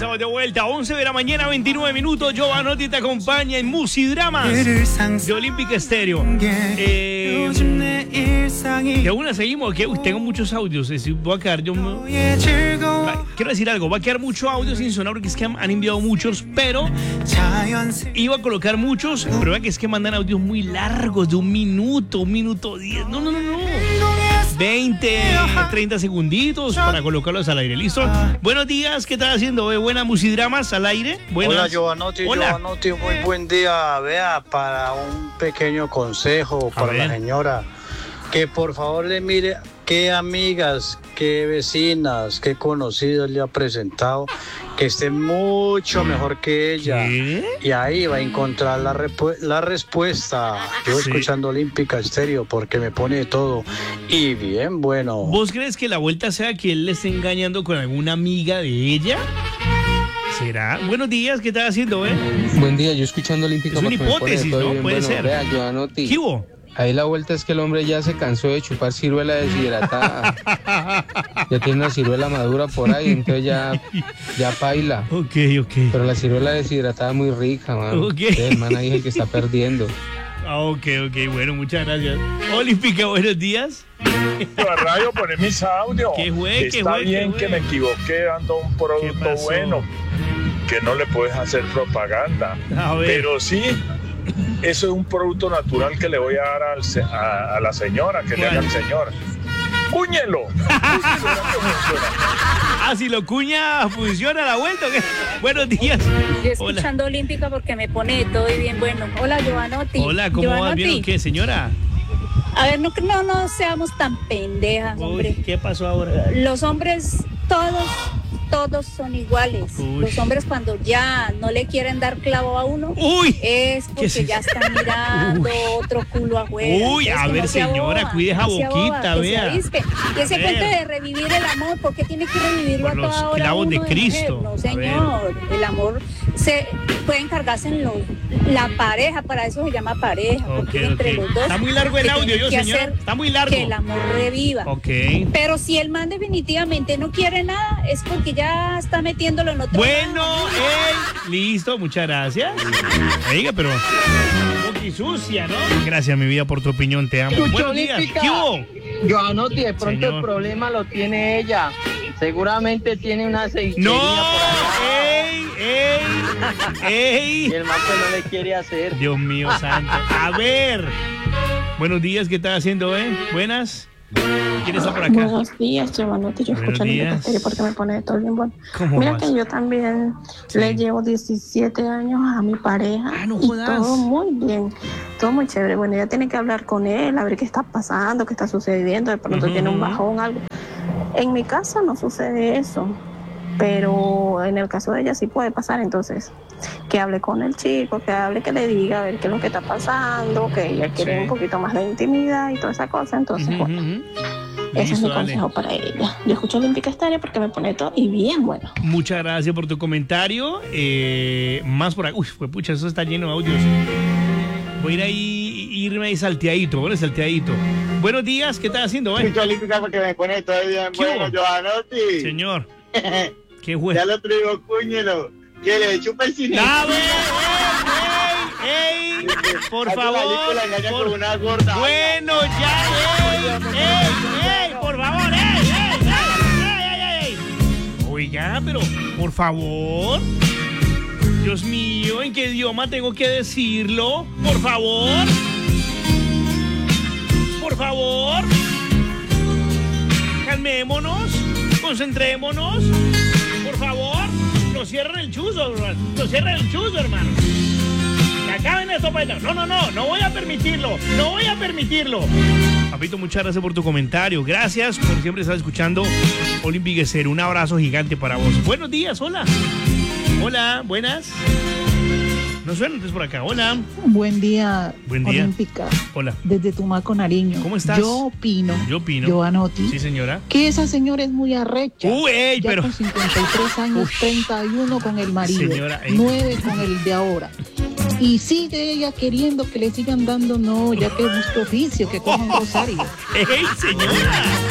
estamos de vuelta. 11 de la mañana, 29 minutos. Giovanotti te acompaña en Musidramas de Olímpica Estéreo. De una seguimos, que tengo muchos audios. Voy a quedar yo. Quiero decir algo, va a quedar mucho audio sin sonar porque es que han enviado muchos, pero iba a colocar muchos, pero vean que es que mandan audios muy largos, de un minuto 10. No. 20, 30 segunditos para colocarlos al aire. ¿Listo? Buenos días, ¿qué estás haciendo? Buenas Musidramas al aire. Buenas. Hola, Giovanotti. Hola. Giovanotti, muy buen día. Vea, para un pequeño consejo para la señora, que por favor le mire qué amigas, qué vecinas, qué conocidos le ha presentado, que esté mucho mejor que ella. ¿Qué? Y ahí va a encontrar la respuesta. Yo escuchando Olímpica Estéreo porque me pone de todo. Y bien bueno. ¿Vos crees que la vuelta sea que él le esté engañando con alguna amiga de ella? ¿Será? Buenos días, ¿qué estás haciendo, Buen día, yo escuchando Olímpica. Es una hipótesis, ¿no? Puede ser. Vea, Giovanotti. ¿Qué hubo? Ahí la vuelta es que el hombre ya se cansó de chupar ciruela deshidratada. Ya tiene una ciruela madura por ahí, entonces ya paila. Ok. Pero la ciruela deshidratada es muy rica, man. Ok. El man ahí es el que está perdiendo. Ok, bueno, muchas gracias. Olímpica, buenos días. A radio poner mis audios. Está bien que me equivoqué dando un producto bueno, que no le puedes hacer propaganda. A ver. Pero sí, eso es un producto natural que le voy a dar a la señora, que le haga al señor. ¡Cúñelo! Si lo cuña, ¿funciona la vuelta o qué? Buenos días. Yo escuchando Olímpica porque me pone todo y bien bueno. Hola, Giovanotti. Hola, ¿cómo vas? ¿Bien o qué, señora? A ver, no seamos tan pendejas, hombre. ¿Qué pasó ahora? Los hombres, todos son iguales. Los hombres cuando ya no le quieren dar clavo a uno, es porque ya están mirando otro culo afuera. A ver, señora, cuide esa boquita, vea. Y ese cuento de revivir el amor, ¿por qué tiene que revivirlo a toda hora? Los clavos de Cristo. No, señor, el amor se puede encargarse en la pareja, para eso se llama pareja, porque entre los dos. Está muy largo el audio, señora. Está muy largo. Que el amor reviva. Pero si el man definitivamente no quiere nada, es porque ya está metiéndolo en otro lado. Listo, muchas gracias. Oiga, pero un poquito sucia, ¿no? Gracias, mi vida, por tu opinión, te amo. Buenos días. ¿Qué hubo? Giovanotti, de pronto el problema lo tiene ella. Seguramente tiene una aceitería por allá. ¡Ey! Y el man pues no le quiere hacer. Dios mío santo. A ver. Buenos días, ¿qué estás haciendo, Buenas. ¿Quién está por acá? Buenos días, Giovanotti. Yo escucho Olímpica Estéreo porque me pone todo bien bueno. Mira que yo también le llevo 17 años a mi pareja. Y todo muy bien, todo muy chévere. Bueno, ella tiene que hablar con él, a ver qué está pasando, qué está sucediendo. De pronto tiene un bajón, algo. En mi casa no sucede eso, pero en el caso de ella sí puede pasar. Entonces, que hable con el chico, que le diga a ver qué es lo que está pasando, que ella quiere un poquito más de intimidad y toda esa cosa. Entonces, bueno, ese es mi consejo para ella. Yo escucho Olímpica Estéreo porque me pone todo y bien bueno. Muchas gracias por tu comentario. Más por ahí. Pucha, eso está lleno de audios. Voy a irme ahí salteadito. Buenos días, ¿qué estás haciendo? Escucho Olímpica porque me pone todo bien bueno, Giovanotti. Señor. ¿Qué fue? Ya lo traigo, cúñelo. Que le chupa el cine. ¡Ey! Por favor. Bueno, ya, por favor, Oiga, pero, por favor. Dios mío, ¿en qué idioma tengo que decirlo? Por favor. Calmémonos. Concentrémonos. Por favor. No cierren el chuzo, hermano. Que acaben esto, pues. No voy a permitirlo. Papito, muchas gracias por tu comentario. Gracias por siempre estar escuchando Olímpica Estéreo. Un abrazo gigante para vos. Buenos días, hola. Hola, buenas. No suena entonces por acá. Hola. Buen día. Olímpica. Hola. Desde Tumaco, Nariño. ¿Cómo estás? Yo opino. Giovanotti. Sí, señora. Que esa señora es muy arrecha. Pero con 53 años, 31 con el marido. Señora, 9 con el de ahora. Y sigue ella queriendo que le sigan dando, no, ya que es justo oficio, que cojan rosario. ¡Ey, señora!